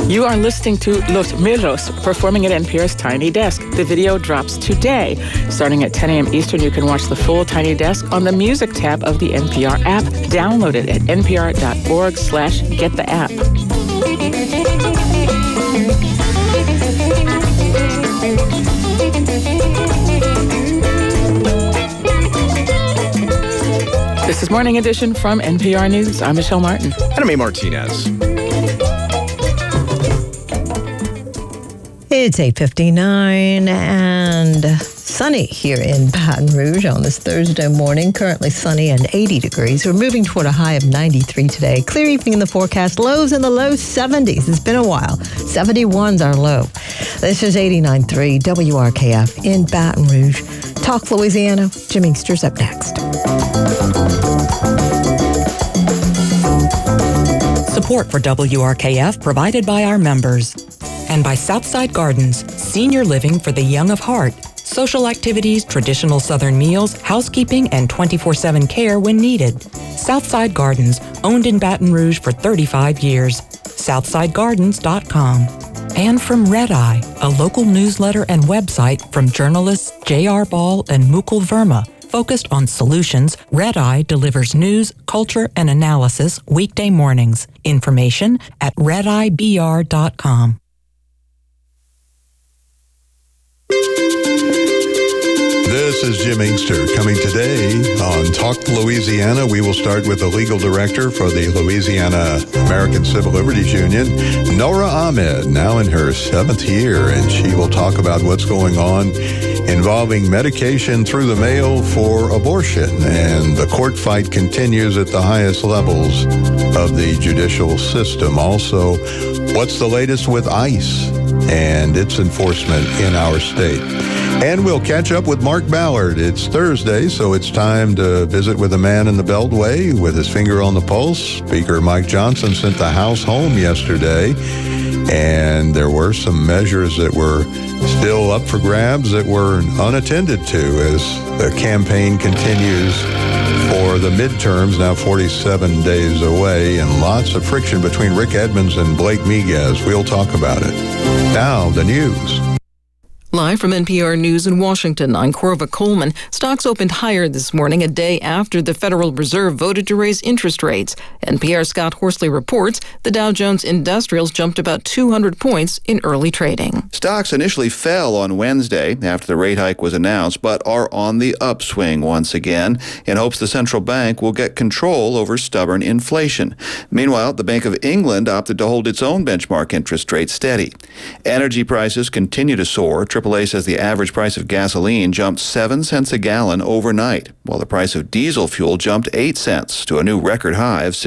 You are listening to Los Mirros performing at NPR's Tiny Desk. The video drops today. Starting at 10 a.m. Eastern, you can watch the full Tiny Desk on the Music tab of the NPR app. Download it at npr.org/gettheapp. This is Morning Edition from NPR News. I'm Michelle Martin. And I'm A. Martinez. It's 8:59 and sunny here in Baton Rouge on this Thursday morning. Currently sunny and 80 degrees. We're moving toward a high of 93 today. Clear evening in the forecast. Lows in the low 70s. It's been a while. 71's our low. This is 89.3 WRKF in Baton Rouge. Talk Louisiana. Jim Inkster's up next. Support for WRKF provided by our members and by Southside Gardens, senior living for the young of heart. Social activities, traditional Southern meals, housekeeping, and 24/7 care when needed. Southside Gardens, owned in Baton Rouge for 35 years. SouthsideGardens.com. And from Red Eye, a local newsletter and website from journalists J.R. Ball and Mukul Verma. Focused on solutions, Red Eye delivers news, culture, and analysis weekday mornings. Information at redeyebr.com. This is Jim Inkster. Coming today on Talk Louisiana, we will start with the legal director for the Louisiana American Civil Liberties Union, Nora Ahmed, now in her 7th year, and she will talk about what's going on involving medication through the mail for abortion. And the court fight continues at the highest levels of the judicial system. Also, what's the latest with ICE and its enforcement in our state? And we'll catch up with Mark Ballard. It's Thursday, so it's time to visit with a man in the Beltway with his finger on the pulse. Speaker Mike Johnson sent the House home yesterday, and there were some measures that were still up for grabs that were unattended to as the campaign continues for the midterms, now 47 days away, and lots of friction between Rick Edmonds and Blake Miguez. We'll talk about it. Now, the news. Live from NPR News in Washington, I'm Corva Coleman. Stocks opened higher this morning, a day after the Federal Reserve voted to raise interest rates. NPR's Scott Horsley reports the Dow Jones Industrials jumped about 200 points in early trading. Stocks initially fell on Wednesday after the rate hike was announced, but are on the upswing once again in hopes the central bank will get control over stubborn inflation. Meanwhile, the Bank of England opted to hold its own benchmark interest rate steady. Energy prices continue to soar. AAA says the average price of gasoline jumped 7 cents a gallon overnight, while the price of diesel fuel jumped 8 cents to a new record high of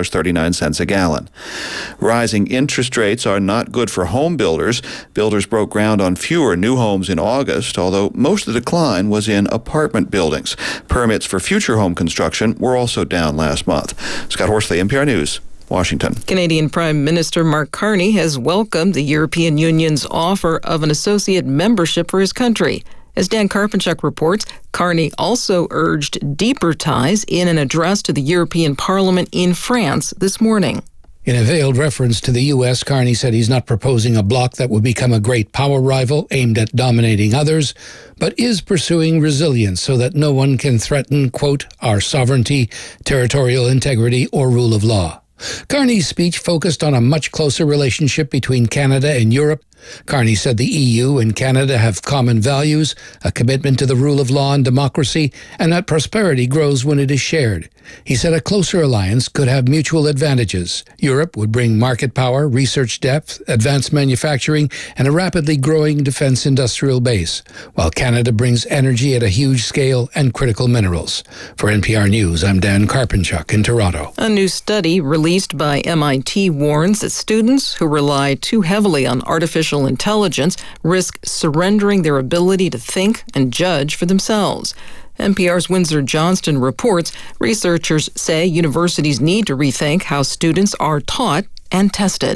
$6.39 a gallon. Rising interest rates are not good for home builders. Builders broke ground on fewer new homes in August, although most of the decline was in apartment buildings. Permits for future home construction were also down last month. Scott Horsley, NPR News, Washington. Canadian Prime Minister Mark Carney has welcomed the European Union's offer of an associate membership for his country. As Dan Karpenchuk reports, Carney also urged deeper ties in an address to the European Parliament in France this morning. In a veiled reference to the U.S., Carney said he's not proposing a bloc that would become a great power rival aimed at dominating others, but is pursuing resilience so that no one can threaten, quote, our sovereignty, territorial integrity, or rule of law. Carney's speech focused on a much closer relationship between Canada and Europe. Carney said the EU and Canada have common values, a commitment to the rule of law and democracy, and that prosperity grows when it is shared. He said a closer alliance could have mutual advantages. Europe would bring market power, research depth, advanced manufacturing, and a rapidly growing defense industrial base, while Canada brings energy at a huge scale and critical minerals. For NPR News, I'm Dan Karpenchuk in Toronto. A new study released by MIT warns that students who rely too heavily on artificial intelligence risk surrendering their ability to think and judge for themselves. NPR's Windsor Johnston reports researchers say universities need to rethink how students are taught and tested.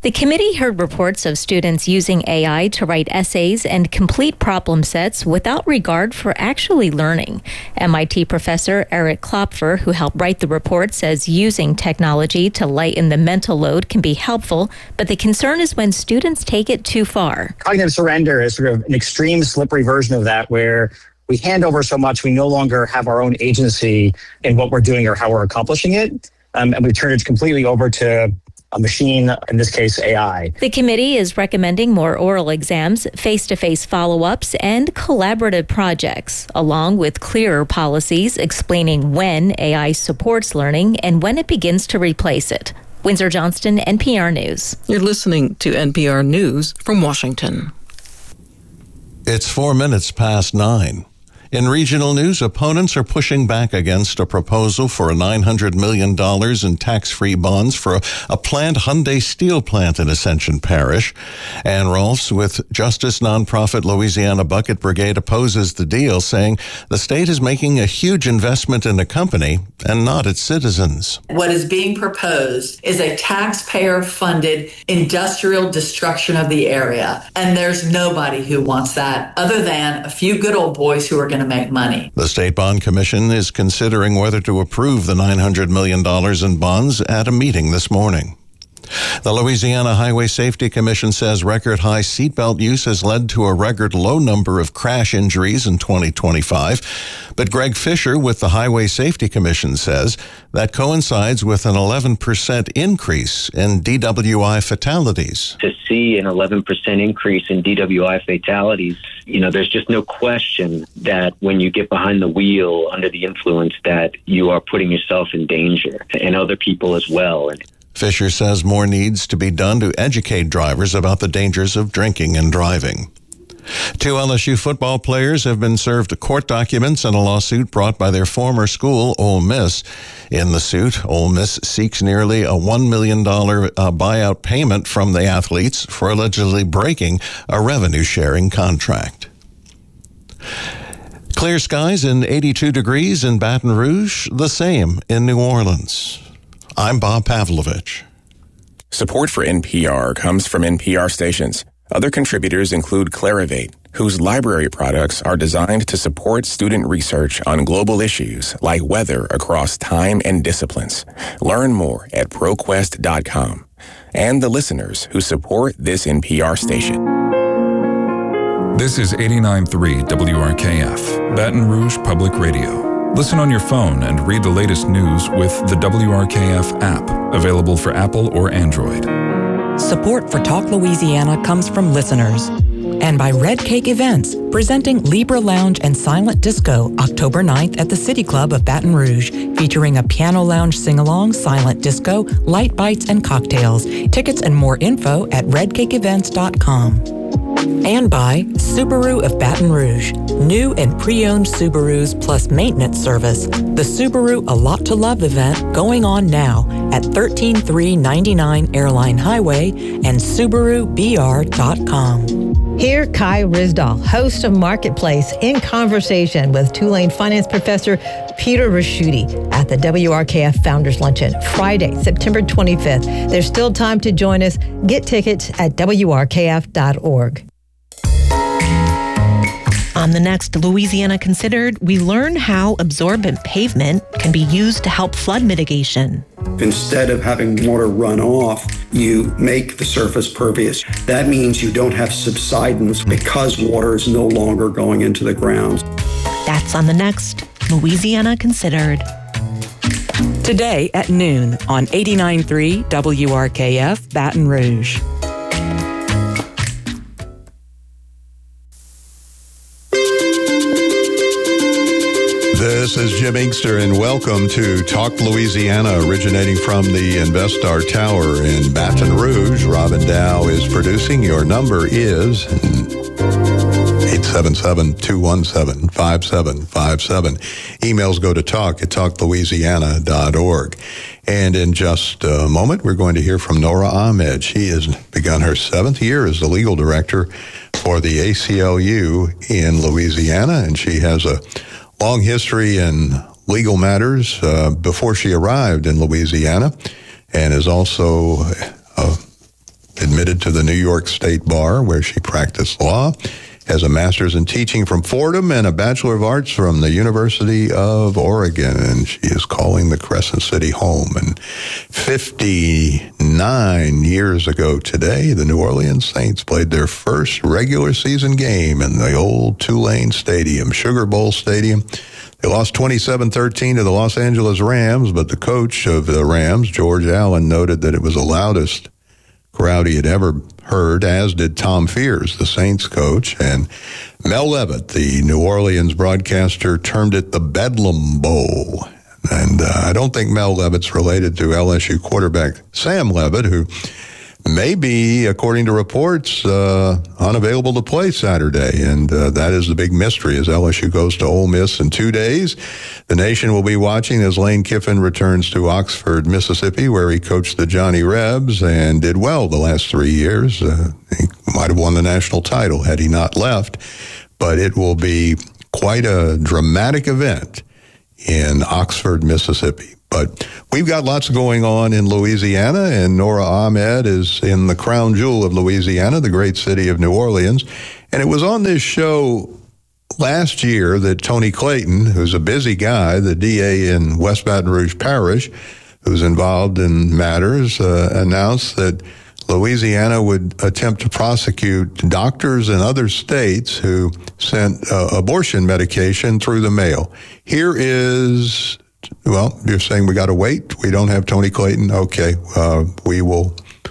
The committee heard reports of students using AI to write essays and complete problem sets without regard for actually learning. MIT professor Eric Klopfer, who helped write the report, says using technology to lighten the mental load can be helpful, but the concern is when students take it too far. Cognitive surrender is sort of an extreme, slippery version of that, where we hand over so much we no longer have our own agency in what we're doing or how we're accomplishing it, and we turn it completely over to a machine, in this case, AI. The committee is recommending more oral exams, face-to-face follow-ups, and collaborative projects, along with clearer policies explaining when AI supports learning and when it begins to replace it. Windsor Johnston, NPR News. You're listening to NPR News from Washington. It's 4 minutes past 9. In regional news, opponents are pushing back against a proposal for $900 million in tax-free bonds for a planned Hyundai steel plant in Ascension Parish. Ann Rolfs with Justice nonprofit Louisiana Bucket Brigade opposes the deal, saying the state is making a huge investment in the company and not its citizens. What is being proposed is a taxpayer-funded industrial destruction of the area, and there's nobody who wants that other than a few good old boys who are going to make money. The State Bond Commission is considering whether to approve the $900 million in bonds at a meeting this morning. The Louisiana Highway Safety Commission says record high seatbelt use has led to a record low number of crash injuries in 2025. But Greg Fisher with the Highway Safety Commission says that coincides with an 11% increase in DWI fatalities. To see an 11% increase in DWI fatalities, there's just no question that when you get behind the wheel under the influence that you are putting yourself in danger and other people as well. Fisher says more needs to be done to educate drivers about the dangers of drinking and driving. 2 LSU football players have been served court documents in a lawsuit brought by their former school, Ole Miss. In the suit, Ole Miss seeks nearly a $1 million buyout payment from the athletes for allegedly breaking a revenue-sharing contract. Clear skies and 82 degrees in Baton Rouge, the same in New Orleans. I'm Bob Pavlovich. Support for NPR comes from NPR stations. Other contributors include Clarivate, whose library products are designed to support student research on global issues like weather across time and disciplines. Learn more at ProQuest.com. And the listeners who support this NPR station. This is 89.3 WRKF, Baton Rouge Public Radio. Listen on your phone and read the latest news with the WRKF app, available for Apple or Android. Support for Talk Louisiana comes from listeners and by Red Cake Events, presenting Libra Lounge and Silent Disco October 9th at the City Club of Baton Rouge, featuring a piano lounge sing-along, silent disco, light bites, and cocktails. Tickets and more info at redcakeevents.com. And by Subaru of Baton Rouge. New and pre-owned Subarus plus maintenance service. The Subaru A Lot to Love event going on now at 13399 Airline Highway and SubaruBR.com. Here, Kai Ryssdal, host of Marketplace, in conversation with Tulane finance professor Peter Ricchiuti at the WRKF Founders Luncheon, Friday, September 25th. There's still time to join us. Get tickets at WRKF.org. On the next Louisiana Considered, we learn how absorbent pavement can be used to help flood mitigation. Instead of having water run off, you make the surface pervious. That means you don't have subsidence because water is no longer going into the ground. That's on the next Louisiana Considered. Today at noon on 89.3 WRKF Baton Rouge. This is Jim Inkster, and welcome to Talk Louisiana, originating from the InvestStar Tower in Baton Rouge. Robin Dow is producing. Your number is 877-217-5757. Emails go to talk@talklouisiana.org. And in just a moment, we're going to hear from Nora Ahmed. She has begun her 7th year as the legal director for the ACLU in Louisiana, and she has a long history in legal matters before she arrived in Louisiana, and is also admitted to the New York State Bar, where she practiced law, has a master's in teaching from Fordham and a Bachelor of Arts from the University of Oregon, and she is calling the Crescent City home. And 59 years ago today, the New Orleans Saints played their first regular season game in the old Tulane Stadium, Sugar Bowl Stadium. They lost 27-13 to the Los Angeles Rams, but the coach of the Rams, George Allen, noted that it was the loudest crowd he had ever heard, as did Tom Fears, the Saints coach. And Mel Levitt, the New Orleans broadcaster, termed it the Bedlam Bowl. And I don't think Mel Levitt's related to LSU quarterback Sam Levitt, who may be, according to reports, unavailable to play Saturday. And that is the big mystery as LSU goes to Ole Miss in 2 days. The nation will be watching as Lane Kiffin returns to Oxford, Mississippi, where he coached the Johnny Rebs and did well the last 3 years. He might have won the national title had he not left. But it will be quite a dramatic event in Oxford, Mississippi. But we've got lots going on in Louisiana, and Nora Ahmed is in the crown jewel of Louisiana, the great city of New Orleans. And it was on this show last year that Tony Clayton, who's a busy guy, the DA in West Baton Rouge Parish, who's involved in matters, announced that Louisiana would attempt to prosecute doctors in other states who sent abortion medication through the mail. Here is... Well, you're saying we got to wait? We don't have Tony Clayton? Okay, we will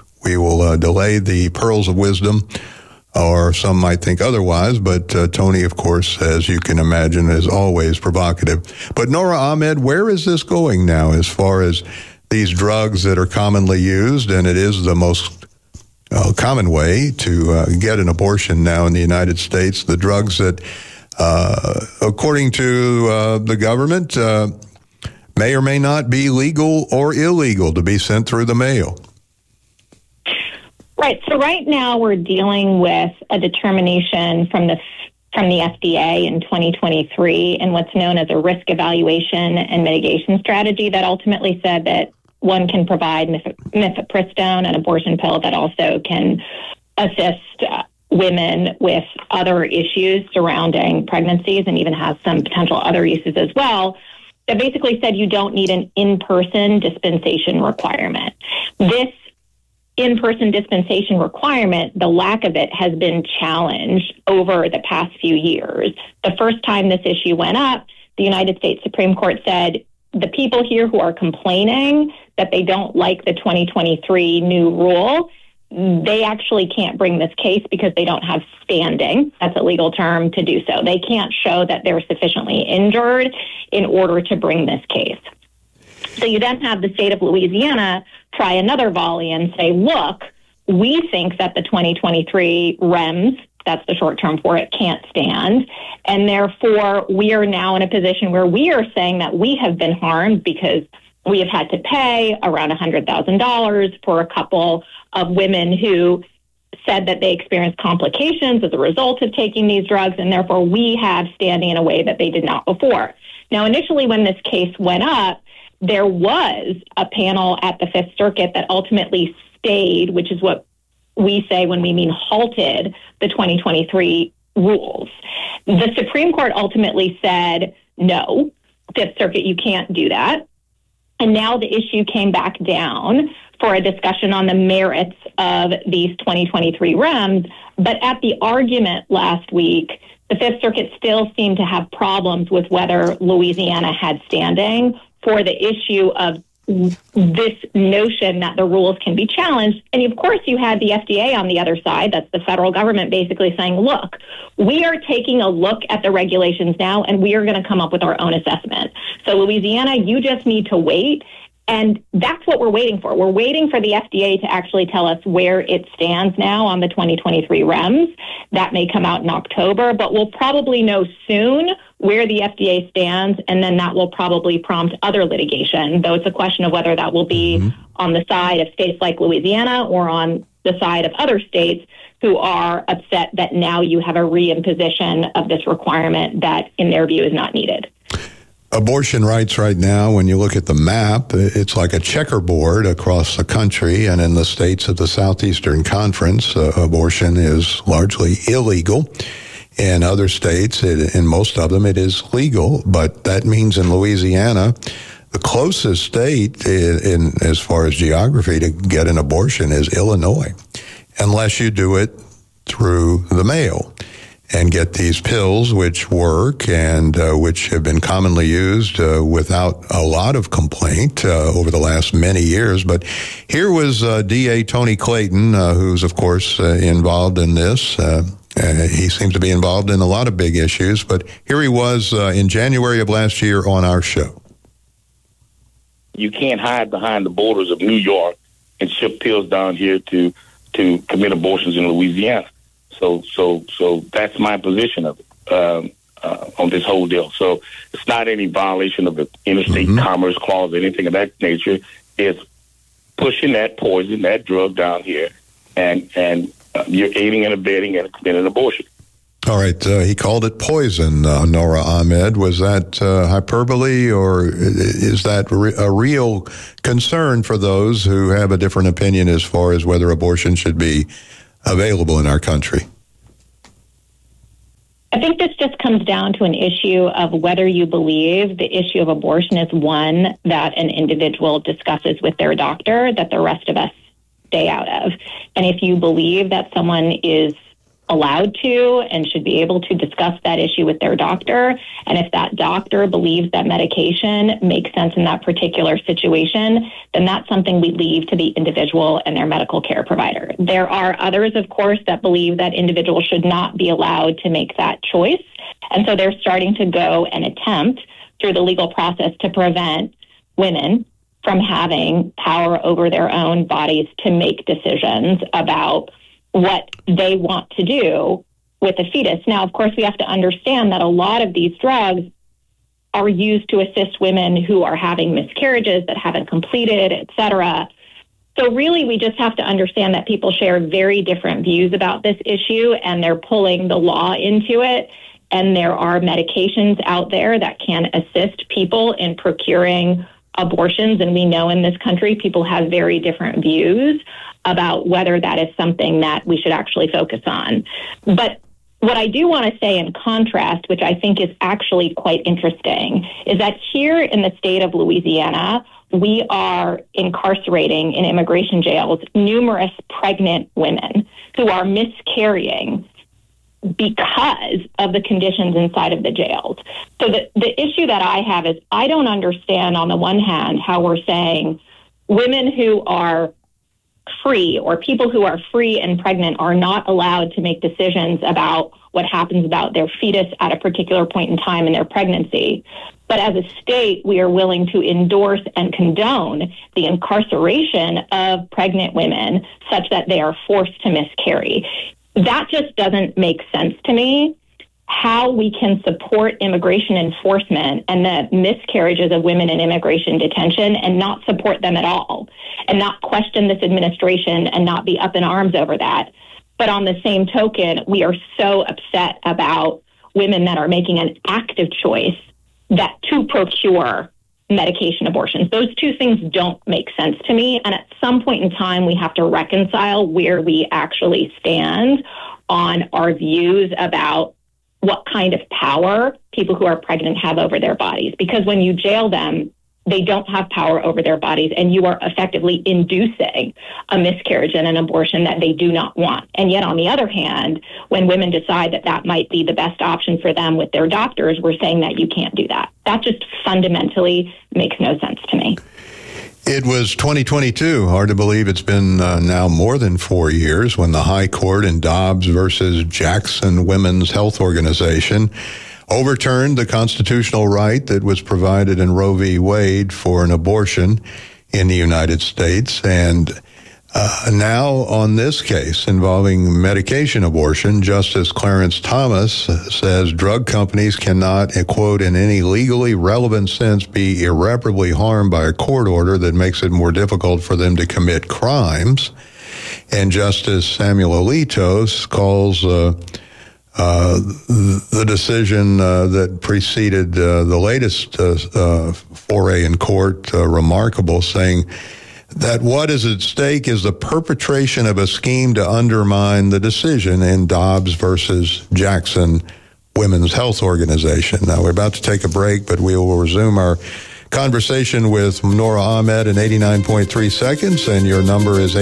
delay the pearls of wisdom, or some might think otherwise, but Tony, of course, as you can imagine, is always provocative. But Nora Ahmed, where is this going now as far as these drugs that are commonly used, and it is the most common way to get an abortion now in the United States, the drugs that, according to the government, may or may not be legal or illegal to be sent through the mail. Right. So right now we're dealing with a determination from the FDA in 2023 in what's known as a risk evaluation and mitigation strategy that ultimately said that one can provide mifepristone, an abortion pill that also can assist women with other issues surrounding pregnancies and even has some potential other uses as well, that basically said you don't need an in-person dispensation requirement. This in-person dispensation requirement, the lack of it has been challenged over the past few years. The first time this issue went up, the United States Supreme Court said the people here who are complaining that they don't like the 2023 new rule, they actually can't bring this case because they don't have standing. That's a legal term to do so. They can't show that they're sufficiently injured in order to bring this case. So you then have the state of Louisiana try another volley and say, look, we think that the 2023 REMS, that's the short term for it, can't stand. And therefore, we are now in a position where we are saying that we have been harmed because we have had to pay around $100,000 for a couple of women who said that they experienced complications as a result of taking these drugs, and therefore we have standing in a way that they did not before. Now, initially when this case went up, there was a panel at the Fifth Circuit that ultimately stayed, which is what we say when we mean halted, the 2023 rules. The Supreme Court ultimately said, no, Fifth Circuit, you can't do that. And now the issue came back down for a discussion on the merits of these 2023 REMS. But at the argument last week, the Fifth Circuit still seemed to have problems with whether Louisiana had standing for the issue of this notion that the rules can be challenged. And of course, you had the FDA on the other side. That's the federal government basically saying, look, we are taking a look at the regulations now, and we are going to come up with our own assessment. So Louisiana, you just need to wait. And that's what we're waiting for. We're waiting for the FDA to actually tell us where it stands now on the 2023 REMS. That may come out in October, but we'll probably know soon where the FDA stands, and then that will probably prompt other litigation, though it's a question of whether that will be on the side of states like Louisiana or on the side of other states who are upset that now you have a reimposition of this requirement that, in their view, is not needed. Abortion rights right now, when you look at the map, it's like a checkerboard across the country, and in the states of the Southeastern Conference, abortion is largely illegal. In other states, in most of them, it is legal, but that means in Louisiana, the closest state in as far as geography to get an abortion is Illinois, unless you do it through the mail and get these pills which work and which have been commonly used without a lot of complaint over the last many years. But here was DA Tony Clayton, who's, of course, involved in this. He seems to be involved in a lot of big issues. But here he was in January of last year on our show. You can't hide behind the borders of New York and ship pills down here to commit abortions in Louisiana. So that's my position of it on this whole deal. So it's not any violation of the Interstate Commerce Clause or anything of that nature. It's pushing that poison, that drug down here, and you're aiding and abetting and committing an abortion. All right. He called it poison, Nora Ahmed. Was that hyperbole, or is that a real concern for those who have a different opinion as far as whether abortion should be available in our country? I think this just comes down to an issue of whether you believe the issue of abortion is one that an individual discusses with their doctor that the rest of us stay out of. And if you believe that someone is allowed to and should be able to discuss that issue with their doctor, and if that doctor believes that medication makes sense in that particular situation, then that's something we leave to the individual and their medical care provider. There are others, of course, that believe that individuals should not be allowed to make that choice, and so they're starting to go and attempt through the legal process to prevent women from having power over their own bodies to make decisions about what they want to do with a fetus. Now, of course, we have to understand that a lot of these drugs are used to assist women who are having miscarriages that haven't completed, et cetera. So really, we just have to understand that people share very different views about this issue, and they're pulling the law into it. And there are medications out there that can assist people in procuring abortions. And we know in this country, people have very different views about whether that is something that we should actually focus on. But what I do want to say in contrast, which I think is actually quite interesting, is that here in the state of Louisiana, we are incarcerating in immigration jails numerous pregnant women who are miscarrying because of the conditions inside of the jails. So the issue that I have is I don't understand, on the one hand, how we're saying women who are free or people who are free and pregnant are not allowed to make decisions about what happens about their fetus at a particular point in time in their pregnancy. But as a state, we are willing to endorse and condone the incarceration of pregnant women such that they are forced to miscarry. That just doesn't make sense to me. How we can support immigration enforcement and the miscarriages of women in immigration detention and not support them at all, and not question this administration and not be up in arms over that. But on the same token, we are so upset about women that are making an active choice that to procure medication abortions. Those two things don't make sense to me. And at some point in time, we have to reconcile where we actually stand on our views about what kind of power people who are pregnant have over their bodies. Because when you jail them, they don't have power over their bodies, and you are effectively inducing a miscarriage and an abortion that they do not want. And yet, on the other hand, when women decide that that might be the best option for them with their doctors, we're saying that you can't do that. That just fundamentally makes no sense to me. It was 2022. Hard to believe it's been now more than 4 years when the High Court in Dobbs versus Jackson Women's Health Organization overturned the constitutional right that was provided in Roe v. Wade for an abortion in the United States. And now on this case involving medication abortion, Justice Clarence Thomas says drug companies cannot, quote, in any legally relevant sense be irreparably harmed by a court order that makes it more difficult for them to commit crimes. And Justice Samuel Alito calls the decision that preceded the latest foray in court, remarkable, saying that what is at stake is the perpetration of a scheme to undermine the decision in Dobbs versus Jackson Women's Health Organization. Now, we're about to take a break, but we will resume our conversation with Noura Ahmed in 89.3 seconds, and your number is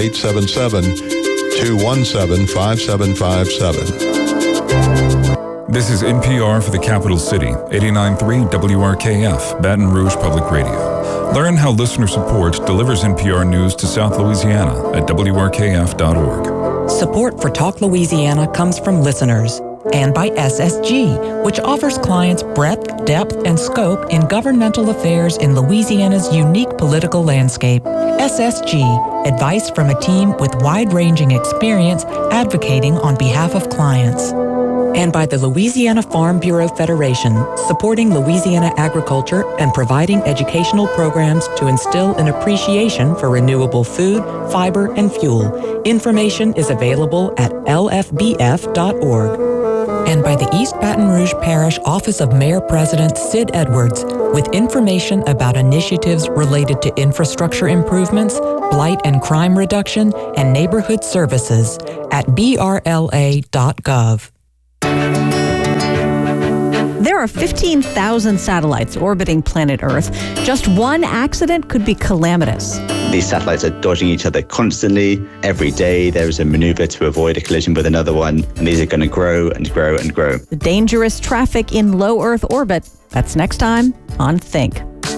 877-217-5757. This is NPR for the capital city, 89.3 WRKF, Baton Rouge Public Radio. Learn how listener support delivers NPR news to South Louisiana at WRKF.org. Support for Talk Louisiana comes from listeners and by SSG, which offers clients breadth, depth, and scope in governmental affairs in Louisiana's unique political landscape. SSG, advice from a team with wide-ranging experience advocating on behalf of clients. And by the Louisiana Farm Bureau Federation, supporting Louisiana agriculture and providing educational programs to instill an appreciation for renewable food, fiber, and fuel. Information is available at lfbf.org. And by the East Baton Rouge Parish Office of Mayor President Sid Edwards, with information about initiatives related to infrastructure improvements, blight and crime reduction, and neighborhood services at brla.gov. There are 15,000 satellites orbiting planet Earth. Just one accident could be calamitous. These satellites are dodging each other constantly. Every day there is a maneuver to avoid a collision with another one, and these are going to grow and grow and grow. The dangerous traffic in low Earth orbit. That's next time on Think.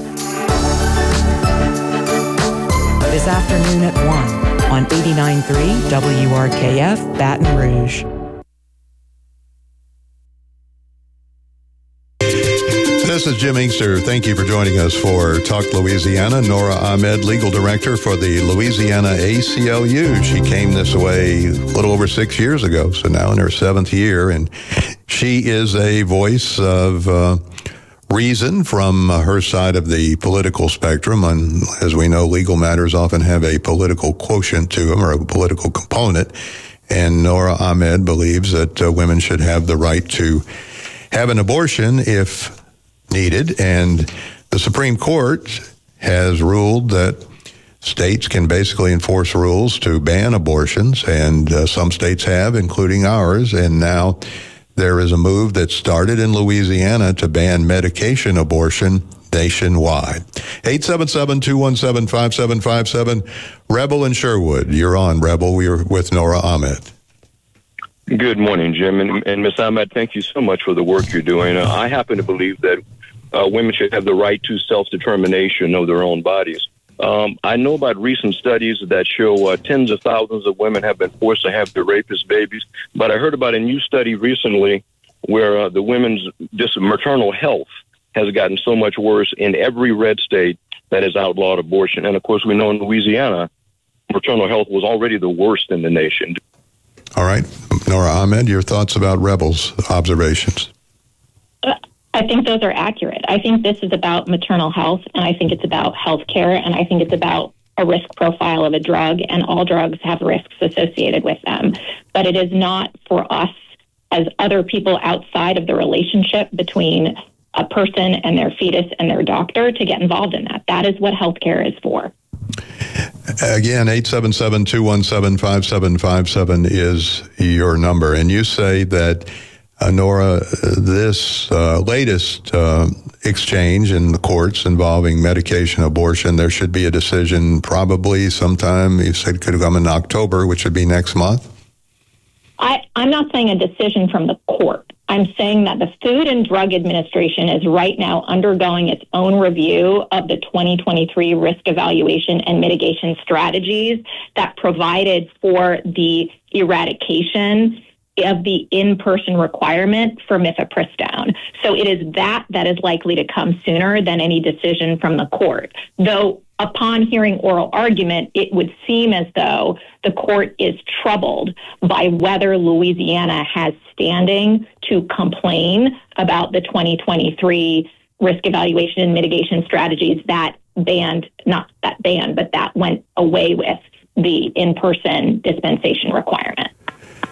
This afternoon at 1 on 89.3 WRKF, Baton Rouge. This is Jim Inkster. Thank you for joining us for Talk Louisiana. Noura Ahmed, legal director for the Louisiana ACLU. She came this way a little over 6 years ago, so now in her 7th year, and she is a voice of reason from her side of the political spectrum. And as we know, legal matters often have a political quotient to them, or a political component. And Noura Ahmed believes that women should have the right to have an abortion if needed, and the Supreme Court has ruled that states can basically enforce rules to ban abortions, and some states have, including ours, and now there is a move that started in Louisiana to ban medication abortion nationwide. 877-217-5757. Rebel in Sherwood. You're on, Rebel. We're with Noura Ahmed. Good morning, Jim. And Ms. Ahmed, thank you so much for the work you're doing. I happen to believe that women should have the right to self-determination of their own bodies. I know about recent studies that show tens of thousands of women have been forced to have their rapist babies, but I heard about a new study recently where the women's maternal health has gotten so much worse in every red state that has outlawed abortion. And, of course, we know in Louisiana, maternal health was already the worst in the nation. All right. Noura Ahmed, your thoughts about Rebel's observations? I think those are accurate. I think this is about maternal health, and I think it's about health care, and I think it's about a risk profile of a drug, and all drugs have risks associated with them. But it is not for us as other people outside of the relationship between a person and their fetus and their doctor to get involved in that. That is what health care is for. Again, 877-217-5757 is your number. And you say that, Noura, this latest exchange in the courts involving medication abortion, there should be a decision probably sometime, you said could come in October, which would be next month? I'm not saying a decision from the court. I'm saying that the Food and Drug Administration is right now undergoing its own review of the 2023 risk evaluation and mitigation strategies that provided for the eradication of the in-person requirement for mifepristone. So it is that is likely to come sooner than any decision from the court. Though upon hearing oral argument, it would seem as though the court is troubled by whether Louisiana has standing to complain about the 2023 risk evaluation and mitigation strategies that banned, not that banned, but that went away with the in-person dispensation requirement.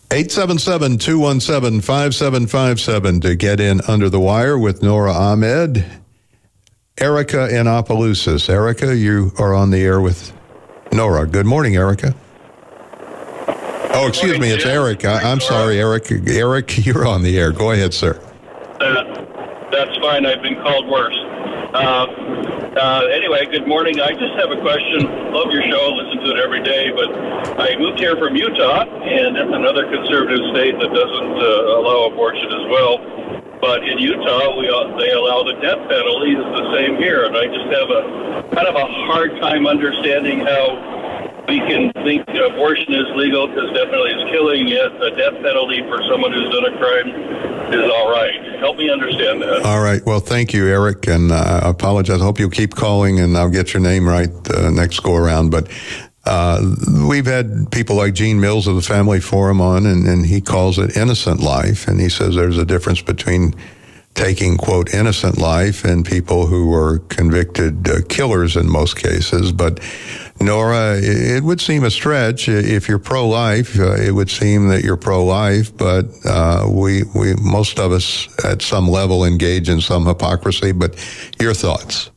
877-217-5757 to get in under the wire with Nora Ahmed. Erica in Opelousas. Erica, you are on the air with Nora. Good morning, Erica. Oh, excuse me, it's Eric. I'm sorry, Eric. Eric, you're on the air. Go ahead, sir. That's fine. I've been called worse. Anyway, good morning. I just have a question. Love your show. Listen to it every day. But I moved here from Utah, and it's another conservative state that doesn't allow abortion as well. But in Utah, they allow the death penalty. It's the same here. And I just have a kind of a hard time understanding how we can think abortion is legal because definitely it's killing, yet the death penalty for someone who's done a crime is all right. Help me understand that. All right. Well, thank you, Eric, and I apologize. I hope you'll keep calling, and I'll get your name right next go around. But we've had people like Gene Mills of the Family Forum on, and he calls it innocent life, and he says there's a difference between taking, quote, innocent life and people who are convicted killers in most cases. But Nora, it would seem a stretch. If you're pro-life, it would seem that you're pro-life, but we most of us at some level engage in some hypocrisy. But your thoughts?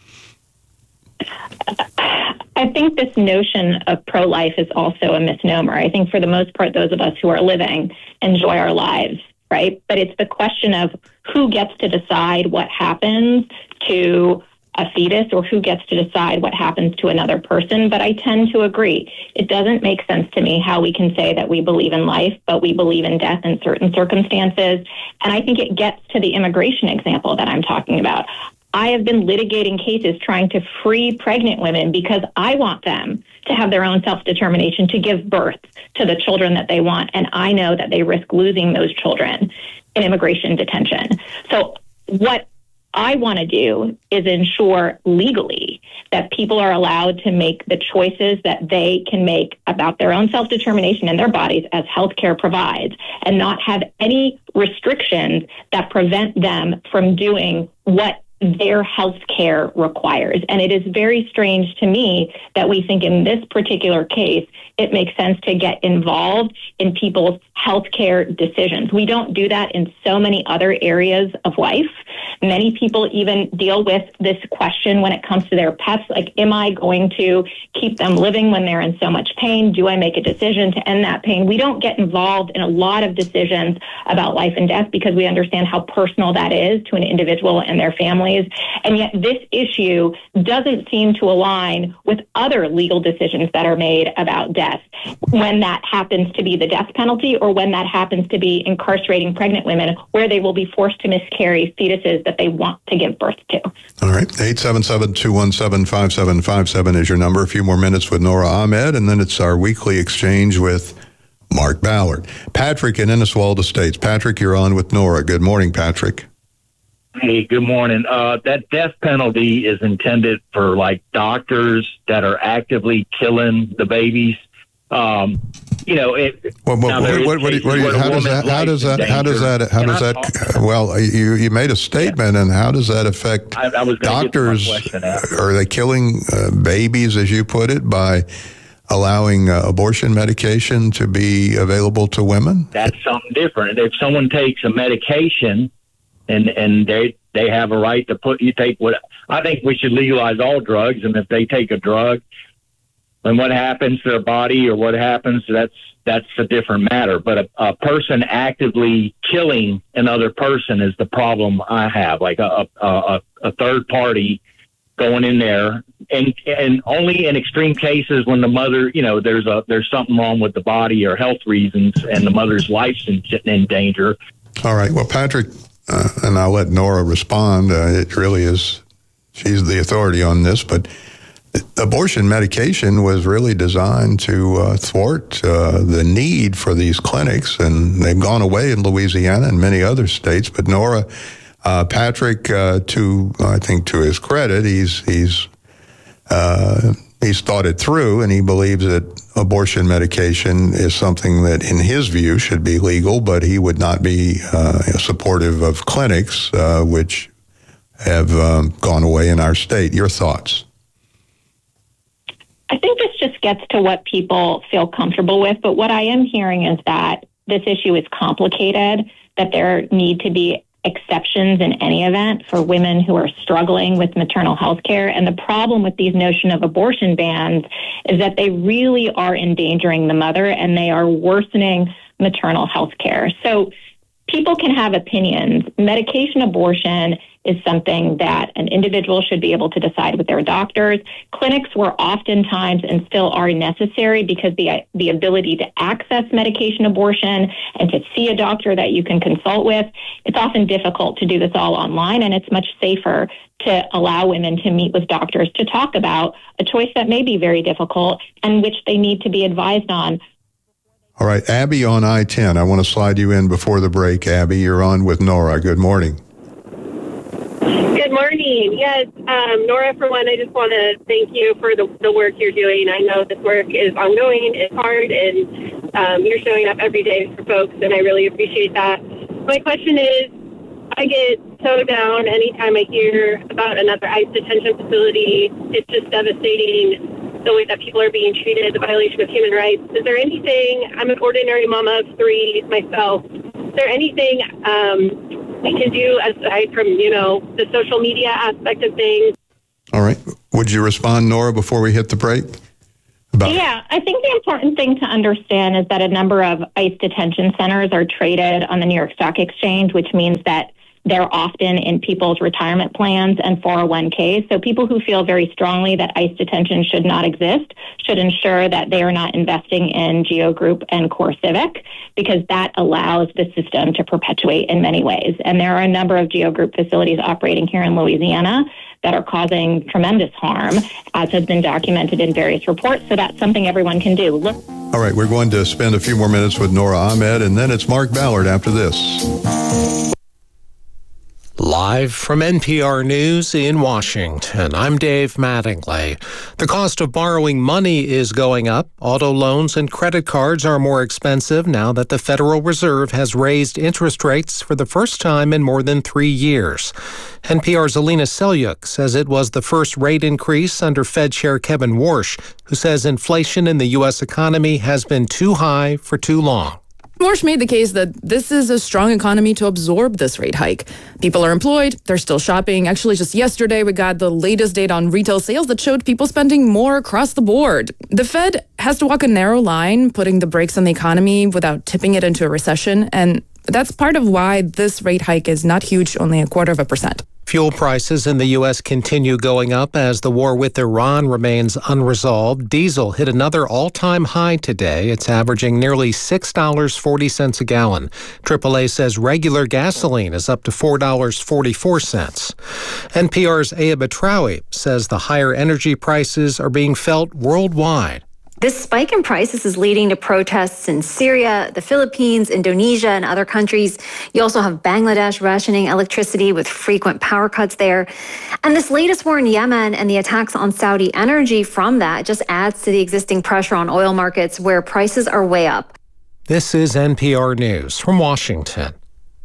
I think this notion of pro-life is also a misnomer. I think for the most part, those of us who are living enjoy our lives, right? But it's the question of who gets to decide what happens to a fetus or who gets to decide what happens to another person. But I tend to agree. It doesn't make sense to me how we can say that we believe in life, but we believe in death in certain circumstances. And I think it gets to the immigration example that I'm talking about. I have been litigating cases trying to free pregnant women because I want them to have their own self-determination to give birth to the children that they want. And I know that they risk losing those children in immigration detention. So what I want to do is ensure legally that people are allowed to make the choices that they can make about their own self-determination in their bodies as healthcare provides, and not have any restrictions that prevent them from doing what their health care requires. And it is very strange to me that we think in this particular case, it makes sense to get involved in people's health care decisions. We don't do that in so many other areas of life. Many people even deal with this question when it comes to their pets, like, am I going to keep them living when they're in so much pain? Do I make a decision to end that pain? We don't get involved in a lot of decisions about life and death because we understand how personal that is to an individual and their families. And yet this issue doesn't seem to align with other legal decisions that are made about death, when that happens to be the death penalty or when that happens to be incarcerating pregnant women where they will be forced to miscarry fetuses that they want to give birth to. All right. 877-217-5757 is your number. A few more minutes with Nora Ahmed, and then it's our weekly exchange with Mark Ballard. Patrick in Inniswalda Estates. Patrick, you're on with Nora. Good morning, Patrick. Hey, good morning. That death penalty is intended for like doctors that are actively killing the babies. You know, how does that? Well, you made a statement, and how does that affect doctors? Are they killing babies, as you put it, by allowing abortion medication to be available to women? That's something different. If someone takes a medication and they have a right to take what I think we should legalize all drugs, and if they take a drug, and what happens to their body or what happens, that's a different matter. But a person actively killing another person is the problem I have. Like a third party going in there, and only in extreme cases when the mother, there's something wrong with the body or health reasons, and the mother's life's in danger. All right. Well, Patrick, and I'll let Nora respond. It really is, she's the authority on this, but abortion medication was really designed to thwart the need for these clinics, and they've gone away in Louisiana and many other states. But Nora, Patrick, I think to his credit, he's thought it through, and he believes that abortion medication is something that, in his view, should be legal, but he would not be supportive of clinics which have gone away in our state. Your thoughts? I think this just gets to what people feel comfortable with, but what I am hearing is that this issue is complicated, that there need to be exceptions in any event for women who are struggling with maternal health care. And the problem with these notion of abortion bans is that they really are endangering the mother and they are worsening maternal health care. So people can have opinions. Medication abortion is something that an individual should be able to decide with their doctors. Clinics were oftentimes and still are necessary because the ability to access medication abortion and to see a doctor that you can consult with, it's often difficult to do this all online, and it's much safer to allow women to meet with doctors to talk about a choice that may be very difficult and which they need to be advised on. All right, Abby on I-10. I want to slide you in before the break. Abby, you're on with Nora. Good morning. Good morning. Yes, Nora, for one, I just want to thank you for the work you're doing. I know this work is ongoing, it's hard, and you're showing up every day for folks, and I really appreciate that. My question is, I get so down anytime I hear about another ICE detention facility. It's just devastating, the way that people are being treated, the violation of human rights. Is there anything, I'm an ordinary mama of 3 myself, is there anything we can do aside from, the social media aspect of things? All right. Would you respond, Nora, before we hit the break? Yeah, I think the important thing to understand is that a number of ICE detention centers are traded on the New York Stock Exchange, which means that they're often in people's retirement plans and 401ks. So people who feel very strongly that ICE detention should not exist should ensure that they are not investing in Geo Group and CoreCivic, because that allows the system to perpetuate in many ways. And there are a number of Geo Group facilities operating here in Louisiana that are causing tremendous harm, as has been documented in various reports. So that's something everyone can do. All right, we're going to spend a few more minutes with Nora Ahmed, and then it's Mark Ballard after this. Live from NPR News in Washington, I'm Dave Mattingly. The cost of borrowing money is going up. Auto loans and credit cards are more expensive now that the Federal Reserve has raised interest rates for the first time in more than 3 years. NPR's Alina Selyuk says it was the first rate increase under Fed Chair Kevin Warsh, who says inflation in the U.S. economy has been too high for too long. Warsh made the case that this is a strong economy to absorb this rate hike. People are employed, they're still shopping. Actually, just yesterday, we got the latest data on retail sales that showed people spending more across the board. The Fed has to walk a narrow line, putting the brakes on the economy without tipping it into a recession. And that's part of why this rate hike is not huge, only 0.25%. Fuel prices in the U.S. continue going up as the war with Iran remains unresolved. Diesel hit another all-time high today. It's averaging nearly $6.40 a gallon. AAA says regular gasoline is up to $4.44. NPR's Aya Batrawi says the higher energy prices are being felt worldwide. This spike in prices is leading to protests in Syria, the Philippines, Indonesia, and other countries. You also have Bangladesh rationing electricity with frequent power cuts there. And this latest war in Yemen and the attacks on Saudi energy from that just adds to the existing pressure on oil markets where prices are way up. This is NPR News from Washington.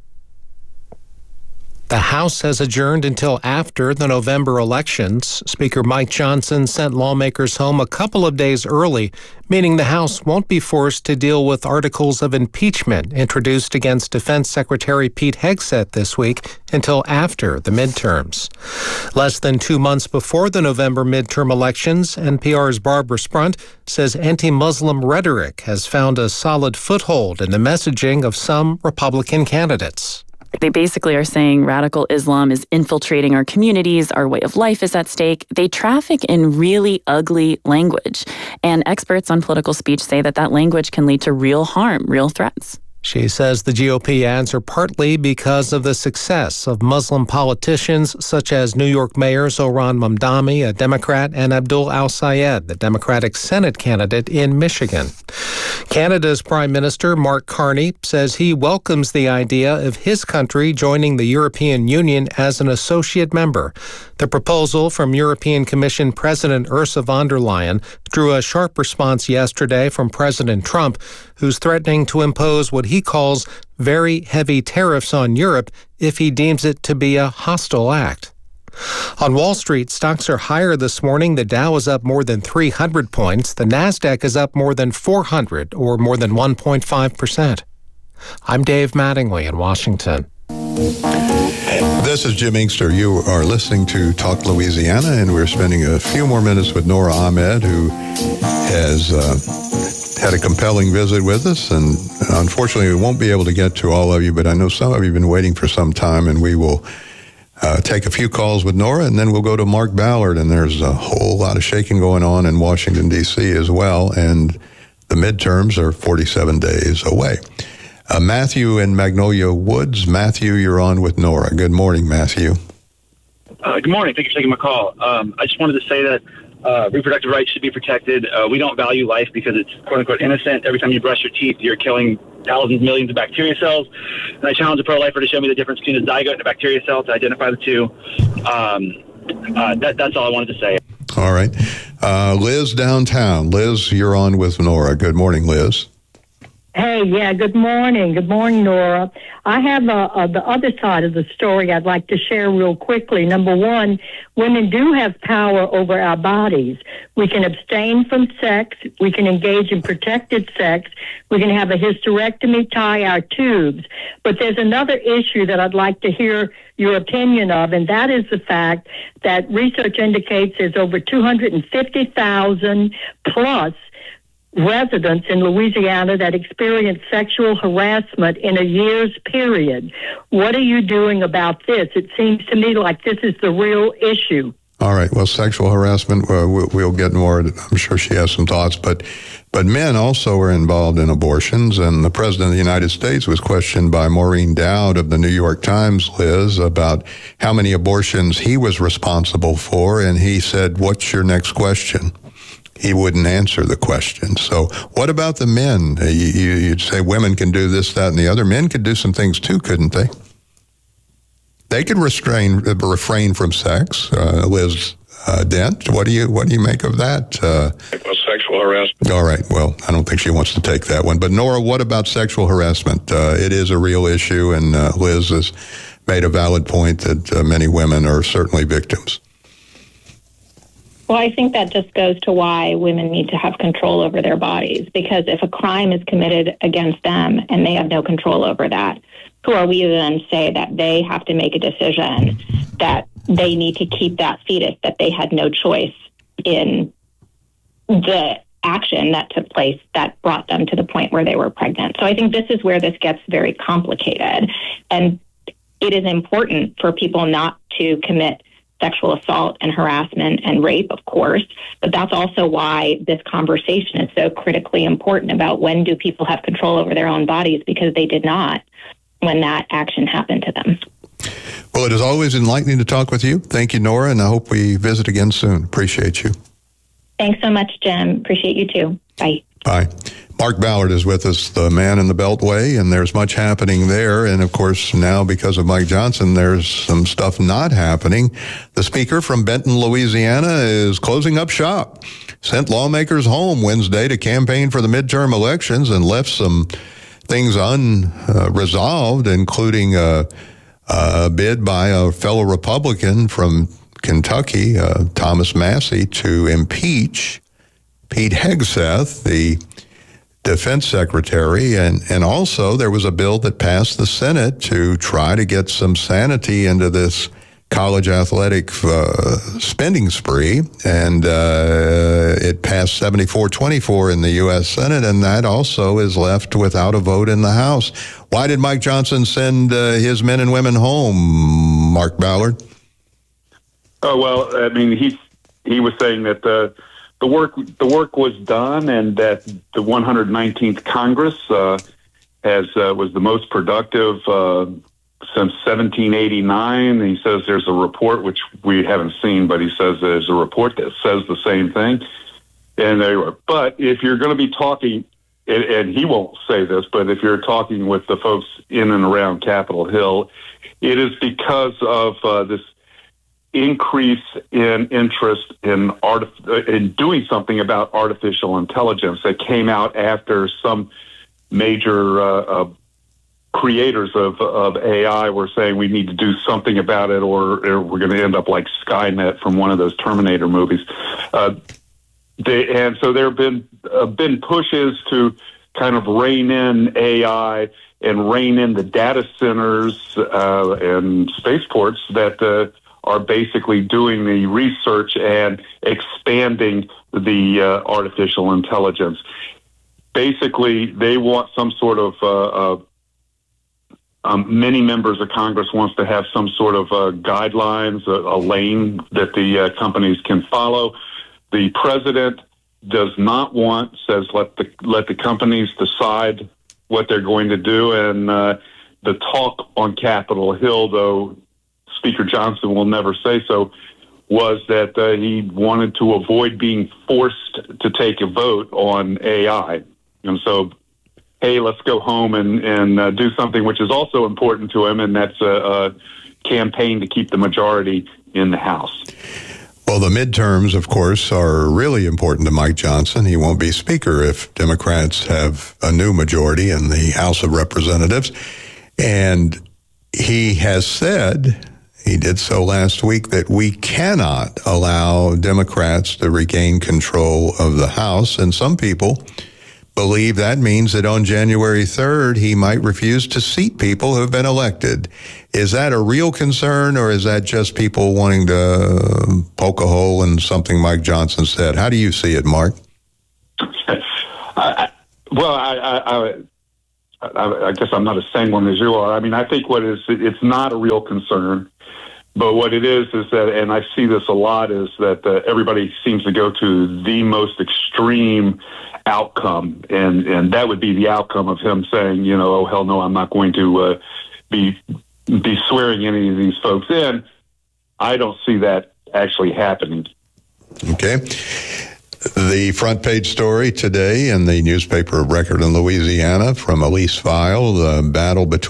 The House has adjourned until after the November elections. Speaker Mike Johnson sent lawmakers home a couple of days early, meaning the House won't be forced to deal with articles of impeachment introduced against Defense Secretary Pete Hegseth this week until after the midterms. Less than 2 months before the November midterm elections, NPR's Barbara Sprunt says anti-Muslim rhetoric has found a solid foothold in the messaging of some Republican candidates. They basically are saying radical Islam is infiltrating our communities, our way of life is at stake. They traffic in really ugly language. And experts on political speech say that that language can lead to real harm, real threats. She says the GOP ads are partly because of the success of Muslim politicians such as New York Mayor Zohran Mamdani, a Democrat, and Abdul Al-Sayed, the Democratic Senate candidate in Michigan. Canada's Prime Minister Mark Carney says he welcomes the idea of his country joining the European Union as an associate member. The proposal from European Commission President Ursula von der Leyen drew a sharp response yesterday from President Trump, who's threatening to impose what he calls very heavy tariffs on Europe if he deems it to be a hostile act. On Wall Street, stocks are higher this morning. The Dow is up more than 300 points. The Nasdaq is up more than 400, or more than 1.5%. I'm Dave Mattingly in Washington. This is Jim Inkster. You are listening to Talk Louisiana, and we're spending a few more minutes with Nora Ahmed, who has had a compelling visit with us. And unfortunately, we won't be able to get to all of you, but I know some of you have been waiting for some time, and we will take a few calls with Nora, and then we'll go to Mark Ballard. And there's a whole lot of shaking going on in Washington, D.C. as well, and the midterms are 47 days away. Matthew in Magnolia Woods. Matthew, you're on with Nora. Good morning, Matthew. Good morning. Thank you for taking my call. I just wanted to say that reproductive rights should be protected. We don't value life because it's quote-unquote innocent. Every time you brush your teeth, you're killing thousands, millions of bacteria cells. And I challenge a pro-lifer to show me the difference between a zygote and a bacteria cell to identify the two. That's all I wanted to say. All right. Liz downtown. Liz, you're on with Nora. Good morning, Liz. Hey, yeah, good morning. Good morning, Nora. I have the other side of the story I'd like to share real quickly. Number one, women do have power over our bodies. We can abstain from sex. We can engage in protected sex. We can have a hysterectomy, tie our tubes. But there's another issue that I'd like to hear your opinion of, and that is the fact that research indicates there's over 250,000 plus residents in Louisiana that experience sexual harassment in a year's period. What are you doing about this? It seems to me like this is the real issue. All right. Well, sexual harassment, we'll get more. I'm sure she has some thoughts, but men also are involved in abortions, and the President of the United States was questioned by Maureen Dowd of the New York Times, Liz, about how many abortions he was responsible for, and he said, "What's your next question?" He wouldn't answer the question. So what about the men? You'd say women can do this, that, and the other. Men could do some things too, couldn't they? They could refrain from sex. Liz Dent, what do you make of that? Sexual harassment. All right. Well, I don't think she wants to take that one. But Nora, what about sexual harassment? It is a real issue, and Liz has made a valid point that many women are certainly victims. Well, I think that just goes to why women need to have control over their bodies, because if a crime is committed against them and they have no control over that, who are we to then say that they have to make a decision that they need to keep that fetus, that they had no choice in the action that took place that brought them to the point where they were pregnant? So I think this is where this gets very complicated. And it is important for people not to commit sexual assault and harassment and rape, of course, but that's also why this conversation is so critically important about when do people have control over their own bodies, because they did not when that action happened to them. Well, it is always enlightening to talk with you. Thank you, Nora, and I hope we visit again soon. Appreciate you. Thanks so much, Jim. Appreciate you too. Bye. Bye. Mark Ballard is with us, the man in the Beltway, and there's much happening there. And, of course, now because of Mike Johnson, there's some stuff not happening. The speaker from Benton, Louisiana, is closing up shop. Sent lawmakers home Wednesday to campaign for the midterm elections and left some things unresolved, including a bid by a fellow Republican from Kentucky, Thomas Massey, to impeach Pete Hegseth, the defense secretary, and also there was a bill that passed the Senate to try to get some sanity into this college athletic spending spree, and it passed 74-24 in the U.S. Senate, and that also is left without a vote in the House. Why did Mike Johnson send his men and women home, Mark Ballard? Oh, well, I mean, he was saying that the work was done, and that the 119th Congress was the most productive since 1789. He says there's a report, which we haven't seen, but he says there's a report that says the same thing. But if you're going to be talking, and he won't say this, but if you're talking with the folks in and around Capitol Hill, it is because of this increase in interest in doing something about artificial intelligence that came out after some major creators of AI were saying we need to do something about it, or we're going to end up like Skynet from one of those Terminator movies. And so there have been pushes to kind of rein in AI and rein in the data centers and spaceports that are basically doing the research and expanding the artificial intelligence. Basically, they want some sort of many members of Congress wants to have some sort of guidelines, a lane that the companies can follow. The president does not want, says let the companies decide what they're going to do. And the talk on Capitol Hill, though Speaker Johnson will never say so, was that he wanted to avoid being forced to take a vote on AI. And so, hey, let's go home and do something which is also important to him, and that's a campaign to keep the majority in the House. Well, the midterms, of course, are really important to Mike Johnson. He won't be Speaker if Democrats have a new majority in the House of Representatives. And he has said, he did so last week, that we cannot allow Democrats to regain control of the House. And some people believe that means that on January 3rd, he might refuse to seat people who have been elected. Is that a real concern, or is that just people wanting to poke a hole in something Mike Johnson said? How do you see it, Mark? I guess I'm not as sanguine as you are. I mean, I think it's not a real concern. But what it is that, and I see this a lot, is that everybody seems to go to the most extreme outcome, and that would be the outcome of him saying, oh, hell no, I'm not going to be swearing any of these folks in. I don't see that actually happening. Okay. The front page story today in the newspaper of record in Louisiana from Elise File, the battle between